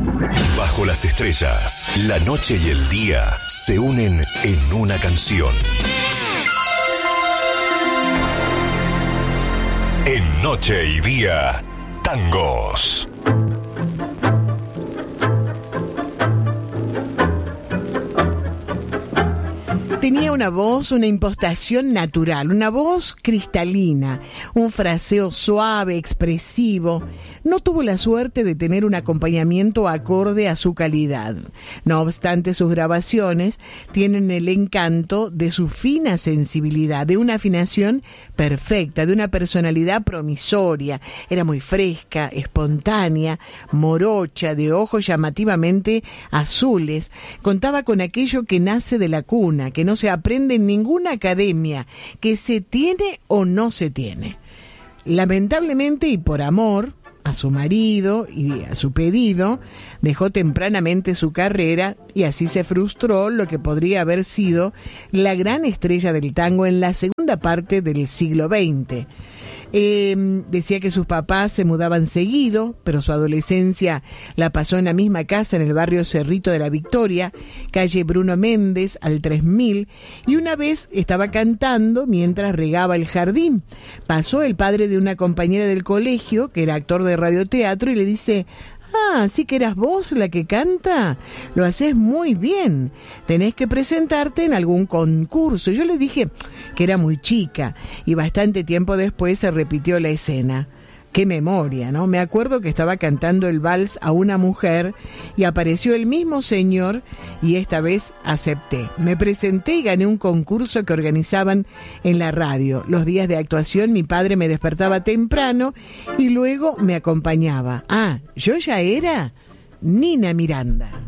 Bajo las estrellas, la noche y el día se unen en una canción. En Noche y Día, tangos. Tenía una voz, una impostación natural, una voz cristalina, un fraseo suave, expresivo. No tuvo la suerte de tener un acompañamiento acorde a su calidad. No obstante, sus grabaciones tienen el encanto de su fina sensibilidad, de una afinación perfecta, de una personalidad promisoria. Era muy fresca, espontánea, morocha, de ojos llamativamente azules. Contaba con aquello que nace de la cuna, que no se aprende en ninguna academia, que se tiene o no se tiene. Lamentablemente y por amor a su marido y a su pedido, dejó tempranamente su carrera y así se frustró lo que podría haber sido la gran estrella del tango en la segunda parte del siglo XX. Decía que sus papás se mudaban seguido, pero su adolescencia la pasó en la misma casa en el barrio Cerrito de la Victoria, calle Bruno Méndez al 3000, y una vez estaba cantando mientras regaba el jardín. Pasó el padre de una compañera del colegio, que era actor de radioteatro, y le dice: «Ah, sí que eras vos la que canta, lo haces muy bien, tenés que presentarte en algún concurso». Yo le dije que era muy chica y bastante tiempo después se repitió la escena. Qué memoria, ¿no? Me acuerdo que estaba cantando el vals a una mujer y apareció el mismo señor y esta vez acepté. Me presenté y gané un concurso que organizaban en la radio. Los días de actuación mi padre me despertaba temprano y luego me acompañaba. Ah, yo ya era Nina Miranda.